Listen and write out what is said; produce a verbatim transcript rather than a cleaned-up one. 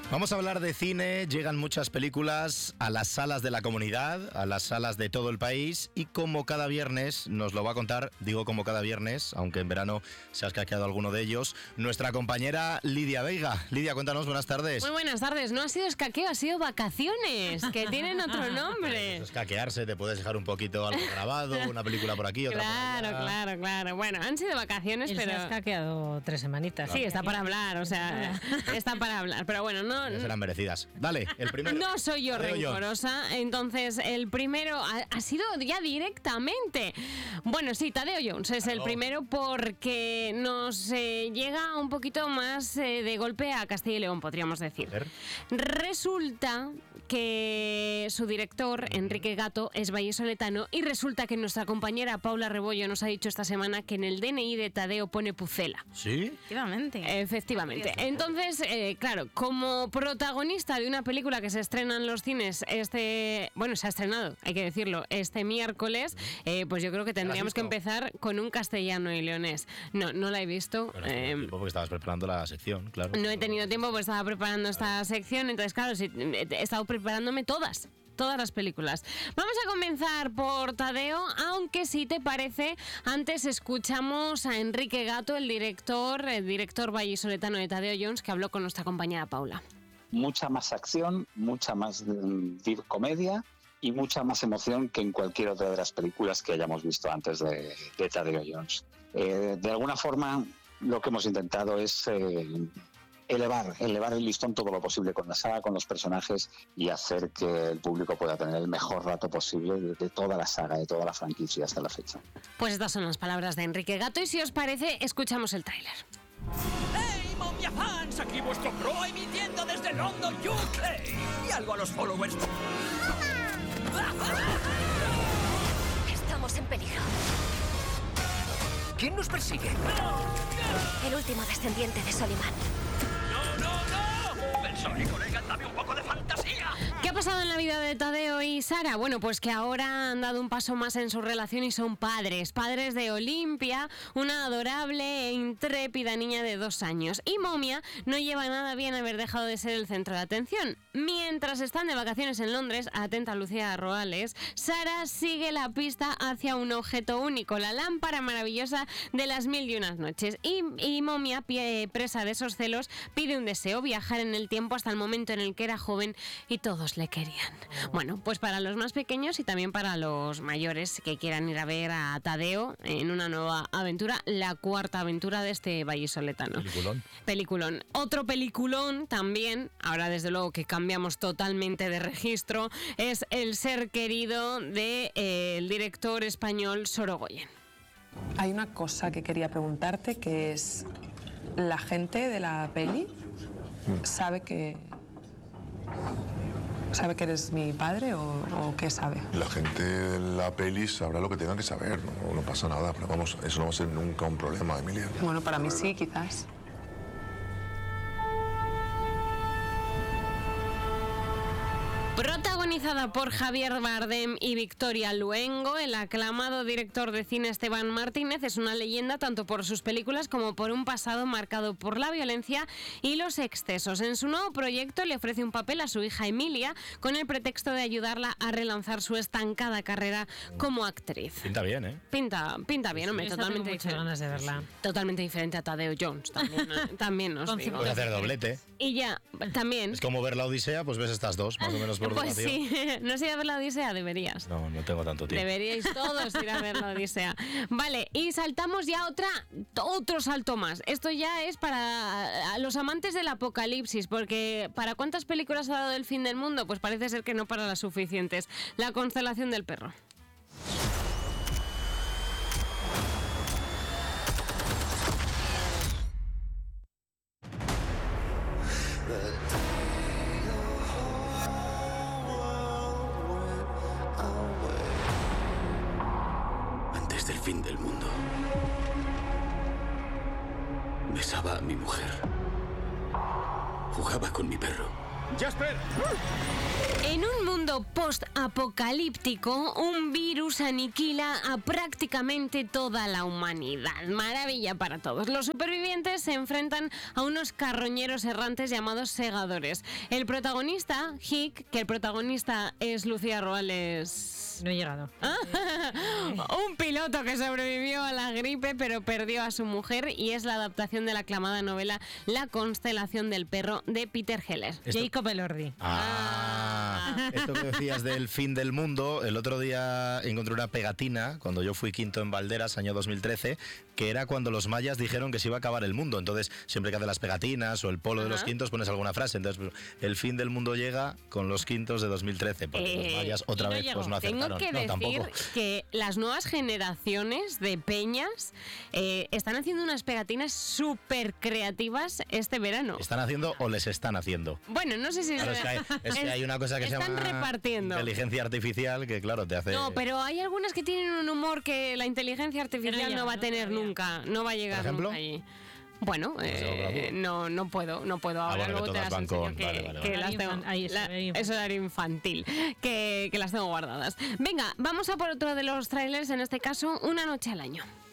Vamos a hablar de cine, llegan muchas películas a las salas de la comunidad, a las salas de todo el país y como cada viernes nos lo va a contar, digo como cada viernes, aunque en verano se ha escaqueado alguno de ellos, nuestra compañera Lidia Veiga. Lidia, cuéntanos, buenas tardes. Muy buenas tardes, no ha sido escaqueo, ha sido vacaciones, que tienen otro nombre. Escaquearse, te puedes dejar un poquito algo grabado, una película por aquí, otra Claro, por allá. claro, claro. Bueno, han sido vacaciones, Él pero... se ha escaqueado tres semanitas. Sí, está para hablar, o sea, está para hablar, pero bueno, no... Ya serán merecidas. Dale, el primero. No soy yo Tadeo rencorosa, Jones. Entonces el primero ha, ha sido ya directamente. Bueno, sí, Tadeo Jones es el primero porque nos eh, llega un poquito más eh, de golpe a Castilla y León, podríamos decir. Resulta que su director, Enrique Gato, es vallisoletano y resulta que nuestra compañera Paula Rebollo nos ha dicho esta semana que en el D N I de Tadeo pone Pucela. ¿Sí? Efectivamente. Efectivamente. Entonces, eh, claro, como protagonista de una película que se estrena en los cines este... Bueno, se ha estrenado, hay que decirlo, este miércoles, eh, pues yo creo que tendríamos que empezar con un castellano y leonés. No, no la he visto. Bueno, eh, tiempo porque estabas preparando la sección, claro. no he tenido tiempo porque estaba preparando esta sección, entonces, claro, sí, he estado preparándome todas. Todas las películas. Vamos a comenzar por Tadeo, aunque si te parece, antes escuchamos a Enrique Gato, el director, el director vallisoletano de Tadeo Jones, que habló con nuestra compañera Paula. Mucha más acción, mucha más de comedia y mucha más emoción que en cualquier otra de las películas que hayamos visto antes de, de Tadeo Jones. Eh, de alguna forma, lo que hemos intentado es eh, elevar, elevar el listón todo lo posible con la saga, con los personajes y hacer que el público pueda tener el mejor rato posible de, de toda la saga, de toda la franquicia hasta la fecha. Pues estas son las palabras de Enrique Gato y si os parece, escuchamos el tráiler. ¡Hey, Momia Fans! Aquí vuestro pro emitiendo desde London, U K. Y algo a los followers. Estamos en peligro. ¿Quién nos persigue? El último descendiente de Soliman. ¡No, no, no! Pensón y colega, dame un poco de fantasía. ¿Qué ha pasado en la vida de Tadeo y Sara? Bueno, pues que ahora han dado un paso más en su relación y son padres. Padres de Olimpia, una adorable e intrépida niña de dos años. Y Momia no lleva nada bien haber dejado de ser el centro de atención. Mientras están de vacaciones en Londres, atenta Lucía Roales, Sara sigue la pista hacia un objeto único, la lámpara maravillosa de las mil y unas noches. Y, y Momia, pie, presa de esos celos, pide un deseo, viajar en el tiempo hasta el momento en el que era joven y todos le querían. Bueno, pues para los más pequeños y también para los mayores que quieran ir a ver a Tadeo en una nueva aventura, la cuarta aventura de este vallisoletano. Peliculón. Peliculón. Otro peliculón también, ahora desde luego que cambiamos totalmente de registro, es El ser querido del de, eh, el director español Sorogoyen. Hay una cosa que quería preguntarte, que es, ¿la gente de la peli sabe que sabe que eres mi padre o, o qué sabe? La gente de la peli sabrá lo que tenga que saber, no, no pasa nada, pero vamos, eso no va a ser nunca un problema, Emilia. Bueno, para mí sí, quizás. Protagonizada por Javier Bardem y Victoria Luengo, el aclamado director de cine Esteban Martínez es una leyenda tanto por sus películas como por un pasado marcado por la violencia y los excesos. En su nuevo proyecto le ofrece un papel a su hija Emilia con el pretexto de ayudarla a relanzar su estancada carrera como actriz. Pinta bien, ¿eh? Pinta, pinta bien, hombre, Esta totalmente tengo muchas diferente. ganas de verla. Totalmente diferente a Tadeo Jones, también, ¿eh? También os digo. Puedes hacer doblete. Y ya, también... Es como ver la Odisea, pues ves estas dos, más o menos por Pues duración. sí, no sé ir a ver la Odisea, deberías. No, no tengo tanto tiempo. Deberíais todos ir a ver la Odisea. Vale, y saltamos ya a otra, otro salto más. Esto ya es para los amantes del apocalipsis, porque ¿para cuántas películas ha dado el fin del mundo? Pues parece ser que no para las suficientes. La constelación del perro. El fin del mundo. Besaba a mi mujer. Jugaba con mi perro. ¡Jasper! En un mundo post-apocalíptico, un virus aniquila a prácticamente toda la humanidad. Maravilla para todos. Los supervivientes se enfrentan a unos carroñeros errantes llamados segadores. El protagonista, Hick, que el protagonista es Lucía Ruales. No he llegado. Un piloto que sobrevivió a la gripe pero perdió a su mujer, y es la adaptación de la aclamada novela La constelación del perro de Peter Heller. Esto... Jacob Elordi. Ah, esto que decías del fin del mundo, el otro día encontré una pegatina cuando yo fui quinto en Valderas, año dos mil trece, que era cuando los mayas dijeron que se iba a acabar el mundo. Entonces, siempre que haces las pegatinas o el polo Ajá. de los quintos pones alguna frase. Entonces, el fin del mundo llega con los quintos de dos mil trece, porque eh, los mayas otra no vez pues no acertaron. Tengo que no, decir tampoco. que las nuevas generaciones de peñas eh, están haciendo unas pegatinas súper creativas este verano. ¿Están haciendo o les están haciendo? Bueno, no sé si... Claro, es, que hay, es que hay una cosa que se llama repartiendo. inteligencia artificial que, claro, te hace... No, pero hay algunas que tienen un humor que la inteligencia artificial no va a tener ¿no? nunca. No va a llegar nunca allí. Bueno, eh, no, no puedo, no puedo ahora. Ah, bueno, luego te las enseño que, vale, vale, que vale. las tengo, Ahí, la, eso era infantil, que, que las tengo guardadas. Venga, vamos a por otro de los trailers, en este caso, Una noche al año.